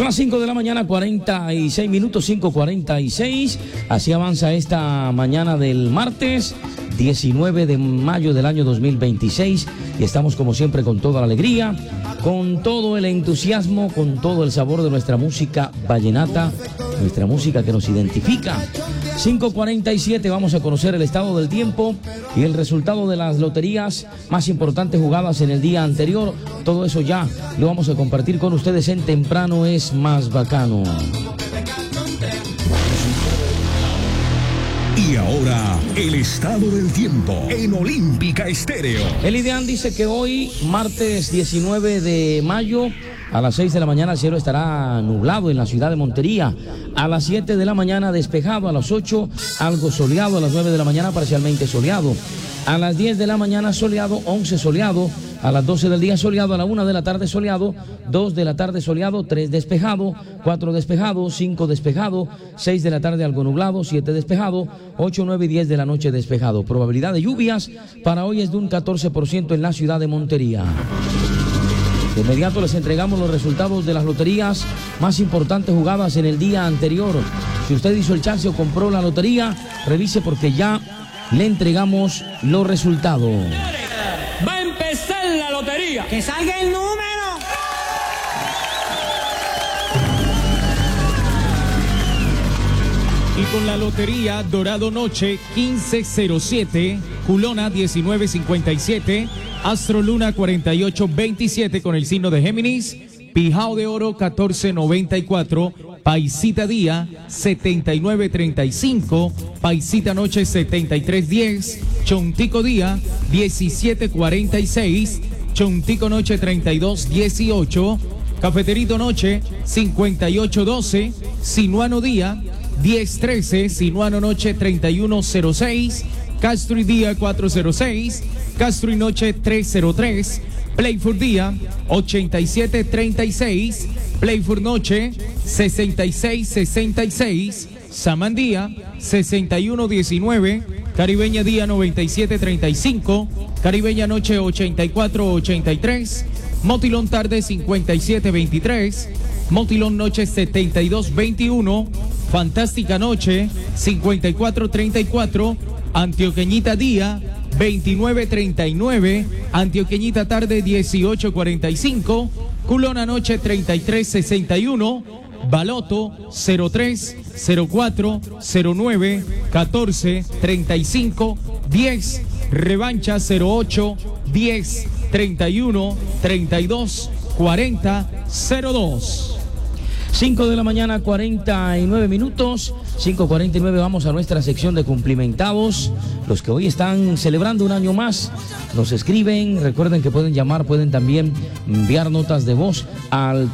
Son las 5 de la mañana, 46 minutos, 5:46. Así avanza esta mañana del martes 19 de mayo del año 2026. Y estamos como siempre con toda la alegría, con todo el entusiasmo, con todo el sabor de nuestra música vallenata, nuestra música que nos identifica. 5:47, vamos a conocer el estado del tiempo y el resultado de las loterías más importantes jugadas en el día anterior. Todo eso ya lo vamos a compartir con ustedes en Temprano es Más Bacano. Y ahora, el estado del tiempo en Olímpica Estéreo. El IDEAN dice que hoy, martes 19 de mayo, a las 6 de la mañana el cielo estará nublado en la ciudad de Montería. A las 7 de la mañana despejado, a las 8 algo soleado, a las 9 de la mañana parcialmente soleado. A las 10 de la mañana soleado, 11 soleado. A las 12 del día soleado, a la 1 de la tarde soleado, 2 de la tarde soleado, 3 despejado, 4 despejado, 5 despejado, 6 de la tarde algo nublado, 7 despejado, 8, 9 y 10 de la noche despejado. Probabilidad de lluvias para hoy es de un 14% en la ciudad de Montería. De inmediato les entregamos los resultados de las loterías más importantes jugadas en el día anterior. Si usted hizo el chance o compró la lotería, revise porque ya le entregamos los resultados. Va a empezar la lotería. ¡Que salga el número! Y con la lotería Dorado Noche 1507, Culona 1957, Astro Luna 4827 con el signo de Géminis, Pijao de Oro 1494, Paisita Día 7935, Paisita Noche 7310, Chontico Día 1746, Chontico Noche 3218, Cafeterito Noche 5812, Sinuano Día 1013, Sinuano Noche 3106, Castro y Día 406, Castro y Noche 303, Playford Día 8736, Playford Noche 6666, Samandía 6119, Caribeña Día 9735, Caribeña Noche 8483, Motilón Tarde 5723, Motilón Noche 7221, Fantástica Noche 5434, Antioqueñita Día 2939, Antioqueñita Tarde 1845, Culona Noche 3361, Baloto 03 04 09 14 35 10, Revancha 08 10 31 32 40 02. 5 de la mañana, 49 minutos, 5:49, vamos a nuestra sección de cumplimentados. Los que hoy están celebrando un año más, nos escriben, recuerden que pueden llamar, pueden también enviar notas de voz al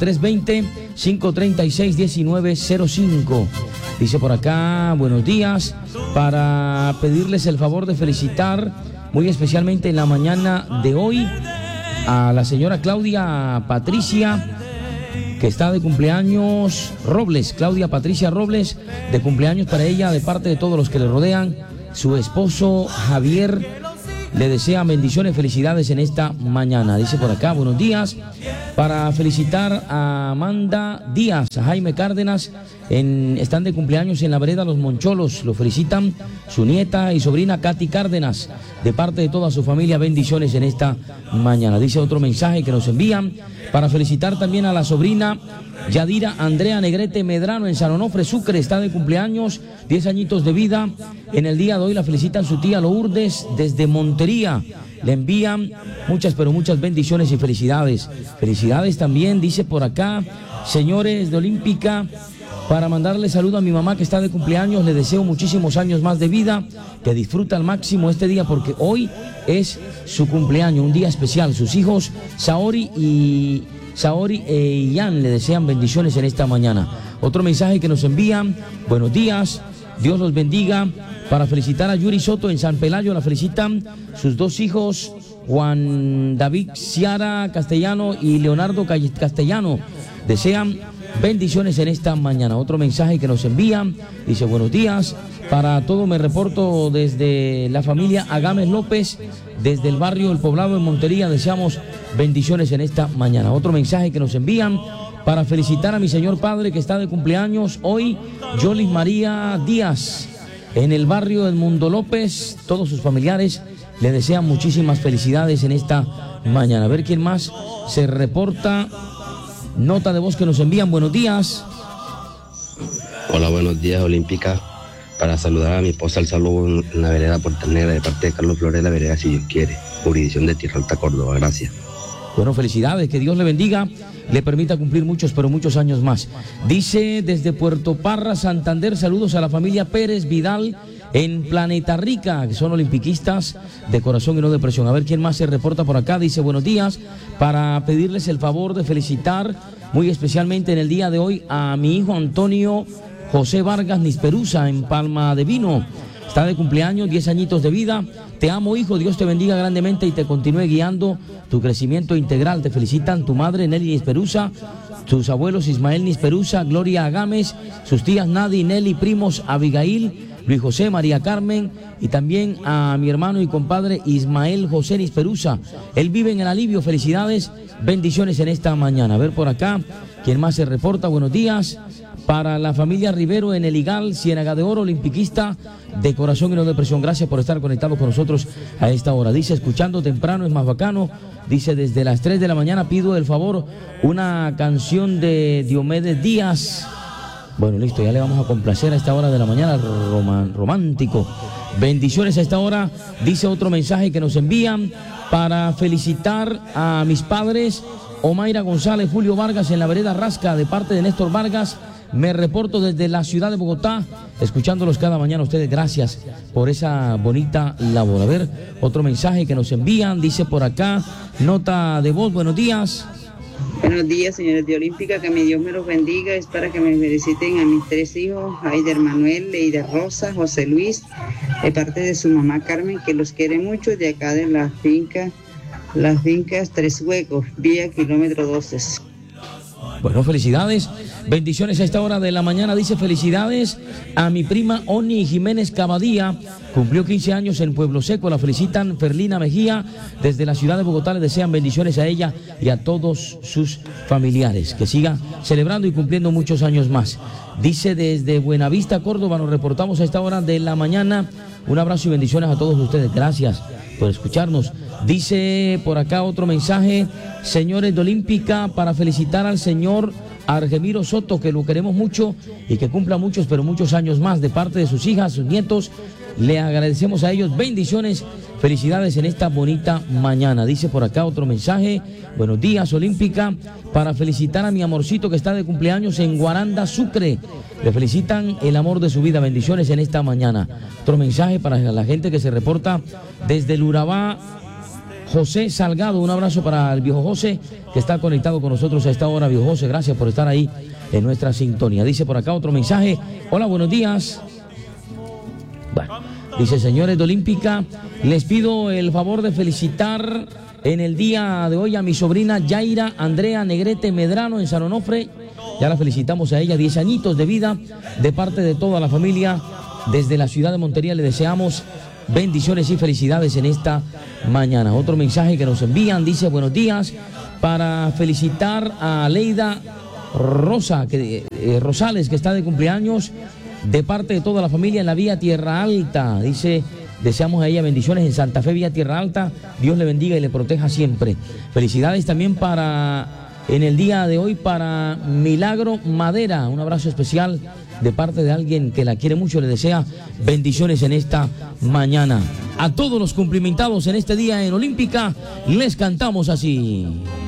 320-536-1905. Dice por acá, buenos días, para pedirles el favor de felicitar muy especialmente en la mañana de hoy a la señora Claudia Patricia, que está de cumpleaños, Robles, Claudia Patricia Robles, de cumpleaños para ella, de parte de todos los que le rodean. Su esposo Javier le desea bendiciones, felicidades en esta mañana. Dice por acá, buenos días, para felicitar a Amanda Díaz, a Jaime Cárdenas, están de cumpleaños en la vereda Los Moncholos, lo felicitan su nieta y sobrina Katy Cárdenas, de parte de toda su familia, bendiciones en esta mañana. Dice otro mensaje que nos envían, para felicitar también a la sobrina Yadira Andrea Negrete Medrano en San Onofre, Sucre, está de cumpleaños, 10 añitos de vida. En el día de hoy la felicitan su tía Lourdes desde Montería. Le envían muchas, pero muchas bendiciones y felicidades. Felicidades también, dice por acá, señores de Olímpica, para mandarle saludo a mi mamá que está de cumpleaños. Le deseo muchísimos años más de vida, que disfruta al máximo este día porque hoy es su cumpleaños, un día especial. Sus hijos Saori e Ian le desean bendiciones en esta mañana. Otro mensaje que nos envían, buenos días, Dios los bendiga, para felicitar a Yuri Soto en San Pelayo. La felicitan sus dos hijos, Juan David Ciara Castellano y Leonardo Castellano. Desean bendiciones en esta mañana. Otro mensaje que nos envían, dice, buenos días, para todo me reporto desde la familia Agames López, desde el barrio El Poblado en Montería. Deseamos bendiciones en esta mañana. Otro mensaje que nos envían, para felicitar a mi señor padre que está de cumpleaños hoy, Yolis María Díaz, en el barrio del Mundo López. Todos sus familiares le desean muchísimas felicidades en esta mañana. A ver quién más se reporta. Nota de voz que nos envían. Buenos días. Hola, buenos días, Olímpica. Para saludar a mi esposa, el saludo en la vereda Puerta Negra de parte de Carlos Flores, la vereda Si Dios quiere, jurisdicción de Tierra Alta, Córdoba. Gracias. Bueno, felicidades, que Dios le bendiga, le permita cumplir muchos, pero muchos años más. Dice desde Puerto Parra, Santander, saludos a la familia Pérez Vidal en Planeta Rica, que son olimpiquistas de corazón y no de presión. A ver quién más se reporta por acá. Dice buenos días, para pedirles el favor de felicitar muy especialmente en el día de hoy a mi hijo Antonio José Vargas Nisperusa en Palma de Vino. Está de cumpleaños, 10 añitos de vida. Te amo, hijo, Dios te bendiga grandemente y te continúe guiando tu crecimiento integral. Te felicitan tu madre Nelly Nisperusa, sus abuelos Ismael Nisperusa, Gloria Agames, sus tías Nadi, Nelly, primos Abigail, Luis José, María Carmen y también a mi hermano y compadre Ismael José Nisperusa. Él vive en el Alivio. Felicidades, bendiciones en esta mañana. A ver por acá, ¿quién más se reporta? Buenos días. Para la familia Rivero en el Igal, Ciénaga de Oro, olimpiquista de corazón y no de presión. Gracias por estar conectados con nosotros a esta hora. Dice, escuchando temprano es más bacano. Dice, desde las 3 de la mañana pido el favor una canción de Diomedes Díaz. Bueno, listo, ya le vamos a complacer a esta hora de la mañana, romántico. Bendiciones a esta hora. Dice otro mensaje que nos envían para felicitar a mis padres, Omaira González, Julio Vargas en la vereda Rasca, de parte de Néstor Vargas. Me reporto desde la ciudad de Bogotá, escuchándolos cada mañana. Ustedes, gracias por esa bonita labor. A ver, otro mensaje que nos envían, dice por acá, nota de voz, buenos días. Buenos días, señores de Olímpica, que mi Dios me los bendiga. Es para que me feliciten a mis 3 hijos, Aider Manuel, Leida Rosa, José Luis, de parte de su mamá Carmen, que los quiere mucho, de acá de las fincas Tres Huecos, vía kilómetro 12. Bueno, felicidades, bendiciones a esta hora de la mañana. Dice felicidades a mi prima Oni Jiménez Cabadía, cumplió 15 años en Pueblo Seco, la felicitan Ferlina Mejía, desde la ciudad de Bogotá, le desean bendiciones a ella y a todos sus familiares, que siga celebrando y cumpliendo muchos años más. Dice desde Buenavista, Córdoba, nos reportamos a esta hora de la mañana. Un abrazo y bendiciones a todos ustedes, gracias por escucharnos. Dice por acá otro mensaje, señores de Olímpica, para felicitar al señor Argemiro Soto, que lo queremos mucho y que cumpla muchos, pero muchos años más, de parte de sus hijas, sus nietos. Le agradecemos a ellos, bendiciones, felicidades en esta bonita mañana. Dice por acá otro mensaje, buenos días Olímpica, para felicitar a mi amorcito que está de cumpleaños en Guaranda, Sucre. Le felicitan el amor de su vida, bendiciones en esta mañana. Otro mensaje para la gente que se reporta desde el Urabá, José Salgado, un abrazo para el viejo José que está conectado con nosotros a esta hora. Viejo José, gracias por estar ahí en nuestra sintonía. Dice por acá otro mensaje, hola, buenos días. Bueno, dice, señores de Olímpica, les pido el favor de felicitar en el día de hoy a mi sobrina Yaira Andrea Negrete Medrano en San Onofre. Ya la felicitamos a ella, 10 añitos de vida, de parte de toda la familia. Desde la ciudad de Montería le deseamos bendiciones y felicidades en esta mañana. Otro mensaje que nos envían, dice buenos días, para felicitar a Leida Rosa, Rosales, que está de cumpleaños, de parte de toda la familia en la vía Tierra Alta. Dice, deseamos a ella bendiciones en Santa Fe, vía Tierra Alta. Dios le bendiga y le proteja siempre. Felicidades también en el día de hoy para Milagro Madera. Un abrazo especial de parte de alguien que la quiere mucho, le desea bendiciones en esta mañana. A todos los cumplimentados en este día en Olímpica, les cantamos así.